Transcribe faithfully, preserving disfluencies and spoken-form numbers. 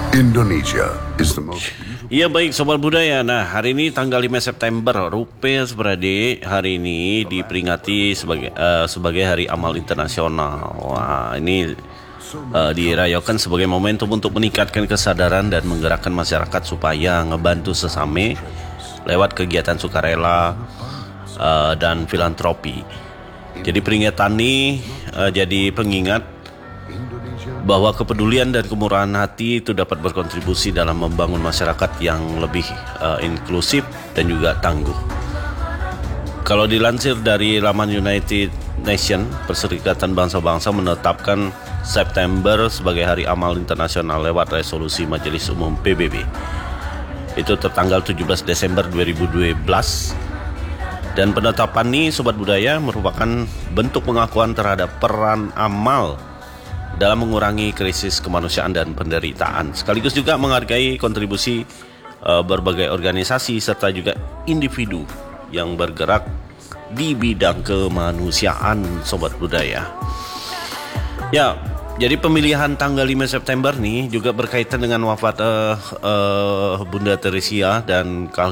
Indonesia is the most beautiful. Iya baik Sobat Budaya. Nah hari ini tanggal lima September, Rupiah Sebrade, hari ini diperingati sebagai uh, sebagai Hari Amal Internasional. Wah ini uh, dirayakan sebagai momentum untuk meningkatkan kesadaran dan menggerakkan masyarakat supaya ngebantu sesame lewat kegiatan sukarela uh, dan filantropi. Jadi peringatan ini uh, jadi pengingat bahwa kepedulian dan kemurahan hati itu dapat berkontribusi dalam membangun masyarakat yang lebih uh, inklusif dan juga tangguh. Kalau dilansir dari laman United Nations, Perserikatan Bangsa-Bangsa menetapkan September sebagai Hari Amal Internasional lewat resolusi Majelis Umum P B B. Itu tertanggal tujuh belas Desember dua ribu dua belas. Dan penetapan ini Sobat Budaya merupakan bentuk pengakuan terhadap peran amal dalam mengurangi krisis kemanusiaan dan penderitaan, sekaligus juga menghargai kontribusi uh, berbagai organisasi serta juga individu yang bergerak di bidang kemanusiaan, Sobat Budaya. Ya, jadi pemilihan tanggal lima September nih juga berkaitan dengan wafat uh, uh, Bunda Teresia dan